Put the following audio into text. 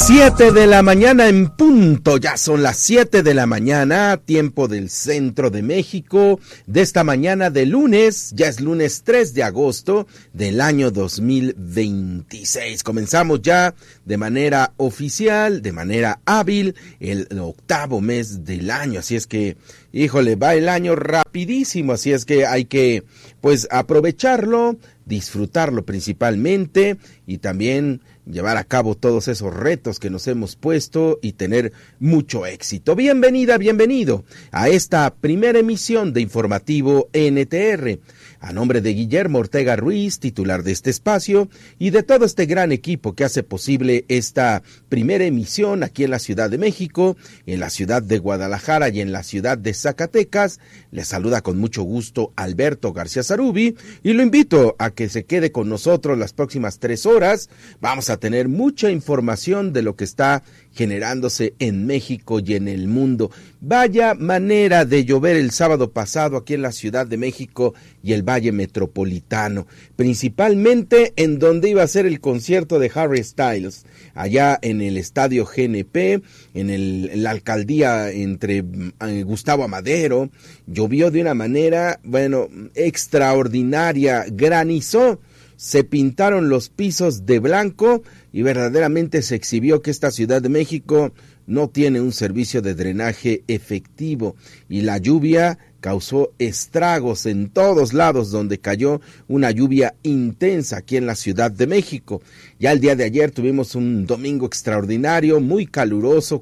7 de la mañana en punto, ya son las 7 de la mañana, tiempo del centro de México, de esta mañana de lunes, ya es lunes 3 de agosto del año 2026. Comenzamos ya de manera oficial, de manera hábil, el octavo mes del año, así es que, híjole, va el año rapidísimo, así es que hay que, pues, aprovecharlo, disfrutarlo principalmente y también llevar a cabo todos esos retos que nos hemos puesto y tener mucho éxito. Bienvenida, bienvenido a esta primera emisión de Informativo NTR. A nombre de Guillermo Ortega Ruiz, titular de este espacio, y de todo este gran equipo que hace posible esta primera emisión aquí en la Ciudad de México, en la ciudad de Guadalajara y en la ciudad de Zacatecas, les saluda con mucho gusto Alberto García Zarubi y lo invito a que se quede con nosotros las próximas 3 horas. Vamos a tener mucha información de lo que está generándose en México y en el mundo. Vaya manera de llover el sábado pasado aquí en la Ciudad de México y el Valle Metropolitano, principalmente en donde iba a ser el concierto de Harry Styles, allá en el Estadio GNP, en la alcaldía entre Gustavo Amadero. Llovió de una manera, bueno, extraordinaria, granizó, se pintaron los pisos de blanco y verdaderamente se exhibió que esta Ciudad de México no tiene un servicio de drenaje efectivo y la lluvia causó estragos en todos lados donde cayó una lluvia intensa aquí en la Ciudad de México. Ya el día de ayer tuvimos un domingo extraordinario, muy caluroso,